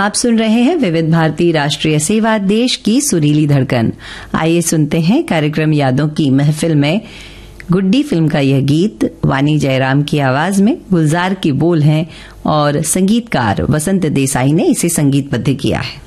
आप सुन रहे हैं विविध भारती राष्ट्रीय सेवा, देश की सुरीली धड़कन। आइए सुनते हैं कार्यक्रम यादों की महफिल में गुड्डी फिल्म का यह गीत। वानी जयराम की आवाज में, गुलजार के बोल हैं और संगीतकार वसंत देसाई ने इसे संगीतबद्ध किया है।